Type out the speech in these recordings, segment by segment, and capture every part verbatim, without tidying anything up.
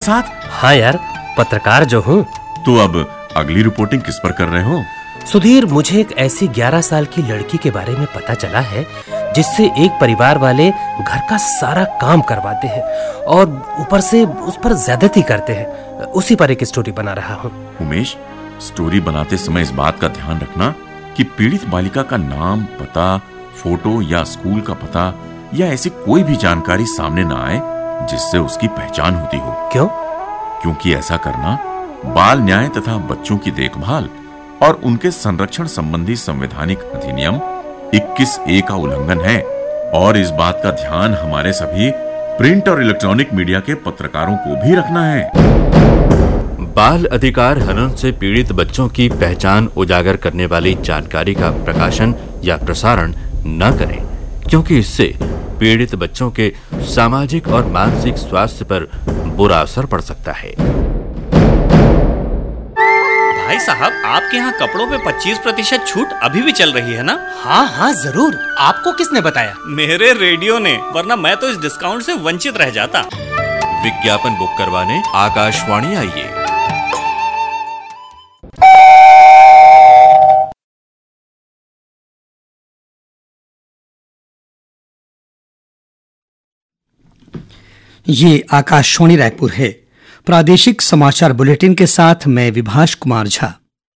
साथ? हाँ यार, पत्रकार जो हूँ। तो अब अगली रिपोर्टिंग किस पर कर रहे हो? सुधीर, मुझे एक ऐसी ग्यारह साल की लड़की के बारे में पता चला है जिससे एक परिवार वाले घर का सारा काम करवाते हैं और ऊपर से उस पर ज्यादती करते हैं। उसी पर एक स्टोरी बना रहा हूँ। उमेश, स्टोरी बनाते समय इस बात का ध्यान रखना कि पीड़ित बालिका का नाम, पता, फोटो या स्कूल का पता या ऐसी कोई भी जानकारी सामने न आए जिससे उसकी पहचान होती हो। क्यों? क्योंकि ऐसा करना बाल न्याय तथा बच्चों की देखभाल और उनके संरक्षण संबंधी संवैधानिक अधिनियम इक्कीस ए का उल्लंघन है और इस बात का ध्यान हमारे सभी प्रिंट और इलेक्ट्रॉनिक मीडिया के पत्रकारों को भी रखना है। बाल अधिकार हनन से पीड़ित बच्चों की पहचान उजागर करने वाली जानकारी का प्रकाशन या प्रसारण न करें, क्योंकि इससे पीड़ित बच्चों के सामाजिक और मानसिक स्वास्थ्य पर बुरा असर पड़ सकता है। भाई साहब, आपके यहाँ कपड़ों पे पच्चीस प्रतिशत छूट अभी भी चल रही है ना? हाँ हाँ जरूर। आपको किसने बताया? मेरे रेडियो ने, वरना मैं तो इस डिस्काउंट से वंचित रह जाता। विज्ञापन बुक करवाने आकाशवाणी आइए। ये आकाशवाणी रायपुर है। प्रादेशिक समाचार बुलेटिन के साथ मैं विभाष कुमार झा।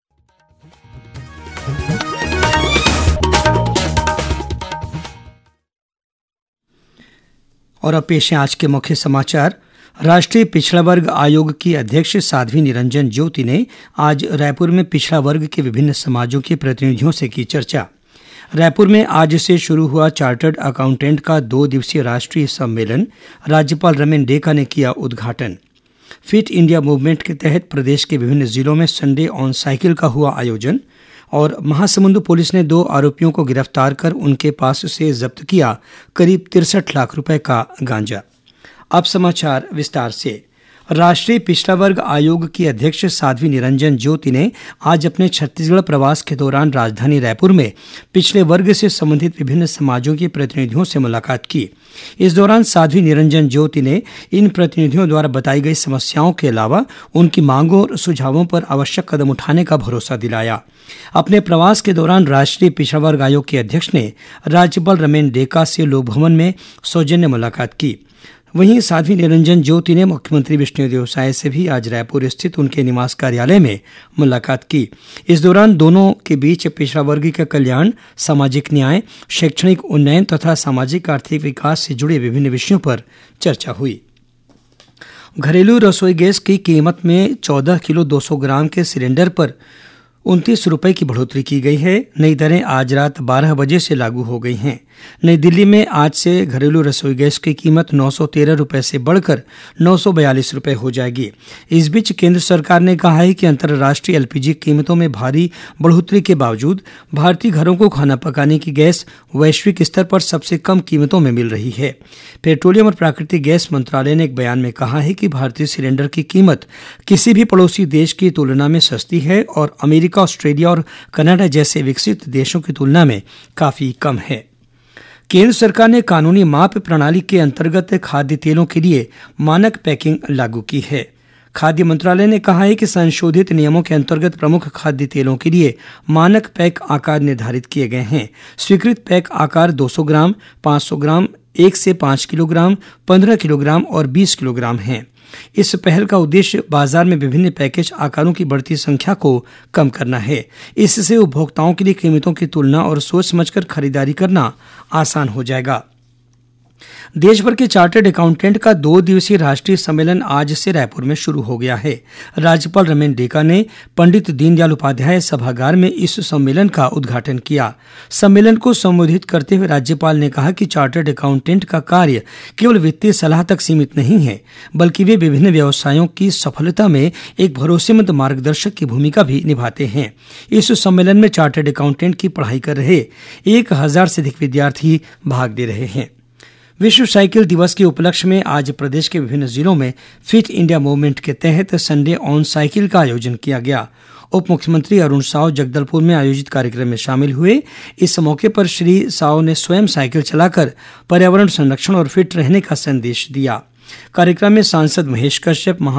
और अब पेश है आज के मुख्य समाचार। राष्ट्रीय पिछड़ा वर्ग आयोग की अध्यक्ष साध्वी निरंजन ज्योति ने आज रायपुर में पिछड़ा वर्ग के विभिन्न समाजों के प्रतिनिधियों से की चर्चा। रायपुर में आज से शुरू हुआ चार्टर्ड अकाउंटेंट का दो दिवसीय राष्ट्रीय सम्मेलन राज्यपाल रमेन डेका ने किया उद्घाटन। फिट इंडिया मूवमेंट के तहत प्रदेश के विभिन्न जिलों में संडे ऑन साइकिल का हुआ आयोजन। और महासमुंद पुलिस ने दो आरोपियों को गिरफ्तार कर उनके पास से जब्त किया करीब तिरसठ लाख रुपए का गांजा। अब समाचार विस्तार से। राष्ट्रीय पिछड़ा वर्ग आयोग की अध्यक्ष साध्वी निरंजन ज्योति ने आज अपने छत्तीसगढ़ प्रवास के दौरान राजधानी रायपुर में पिछड़े वर्ग से संबंधित विभिन्न समाजों के प्रतिनिधियों से मुलाकात की। इस दौरान साध्वी निरंजन ज्योति ने इन प्रतिनिधियों द्वारा बताई गई समस्याओं के अलावा उनकी मांगों और सुझावों पर आवश्यक कदम उठाने का भरोसा दिलाया। अपने प्रवास के दौरान राष्ट्रीय पिछड़ा वर्ग आयोग के अध्यक्ष ने राज्यपाल रमेन डेका से लोक भवन में सौजन्य मुलाकात की। वहीं साध्वी निरंजन ज्योति ने मुख्यमंत्री विष्णुदेव साय से भी आज रायपुर स्थित उनके निवास कार्यालय में मुलाकात की। इस दौरान दोनों के बीच पिछड़ा वर्ग का कल्याण, सामाजिक न्याय, शैक्षणिक उन्नयन तथा सामाजिक आर्थिक विकास से जुड़े विभिन्न विषयों पर चर्चा हुई। घरेलू रसोई गैस की कीमत में चौदह किलो दो सौ ग्राम के सिलेंडर पर उनतीस रुपए की बढ़ोतरी की गई है। नई दरें आज रात बारह बजे से लागू हो गई हैं। नई दिल्ली में आज से घरेलू रसोई गैस की कीमत नौ सौ तेरह रुपए से बढ़कर नौ सौ बयालीस रुपए हो जाएगी। इस बीच केंद्र सरकार ने कहा है कि अंतर्राष्ट्रीय एलपीजी कीमतों में भारी बढ़ोतरी के बावजूद भारतीय घरों को खाना पकाने की गैस वैश्विक स्तर पर सबसे कम कीमतों में मिल रही है। पेट्रोलियम और प्राकृतिक गैस मंत्रालय ने एक बयान में कहा है कि भारतीय सिलेंडर की कीमत किसी भी पड़ोसी देश की तुलना में सस्ती है और अमेरिका, ऑस्ट्रेलिया और कनाडा जैसे विकसित देशों की तुलना में काफी कम है। केंद्र सरकार ने कानूनी माप प्रणाली के अंतर्गत खाद्य तेलों के लिए मानक पैकिंग लागू की है। खाद्य मंत्रालय ने कहा है कि संशोधित नियमों के अंतर्गत प्रमुख खाद्य तेलों के लिए मानक पैक आकार निर्धारित किए गए हैं। स्वीकृत पैक आकार दो सौ ग्राम, पाँच सौ ग्राम, एक से पाँच किलोग्राम, पंद्रह किलोग्राम और बीस किलोग्राम हैं। इस पहल का उद्देश्य बाजार में विभिन्न पैकेज आकारों की बढ़ती संख्या को कम करना है। इससे उपभोक्ताओं के लिए कीमतों की तुलना और सोच समझकर खरीदारी करना आसान हो जाएगा। देश भर के चार्टर्ड अकाउंटेंट का दो दिवसीय राष्ट्रीय सम्मेलन आज से रायपुर में शुरू हो गया है। राज्यपाल रमेन डेका ने पंडित दीनदयाल उपाध्याय सभागार में इस सम्मेलन का उद्घाटन किया। सम्मेलन को संबोधित करते हुए राज्यपाल ने कहा कि चार्टर्ड अकाउंटेंट का कार्य केवल वित्तीय सलाह तक सीमित नहीं है, बल्कि वे विभिन्न व्यवसायों की सफलता में एक भरोसेमंद मार्गदर्शक की भूमिका भी निभाते हैं। इस सम्मेलन में चार्टर्ड अकाउंटेंट की पढ़ाई कर रहे एक हजार से अधिक विद्यार्थी भाग दे रहे हैं। विश्व साइकिल दिवस के उपलक्ष्य में आज प्रदेश के विभिन्न जिलों में फिट इंडिया मूवमेंट के तहत संडे ऑन साइकिल का आयोजन किया गया। उप मुख्यमंत्री अरुण साव जगदलपुर में आयोजित कार्यक्रम में शामिल हुए। इस मौके पर श्री साव ने स्वयं साइकिल चलाकर पर्यावरण संरक्षण और फिट रहने का संदेश दिया। कार्यक्रम में सांसद महेश कश्यप, महा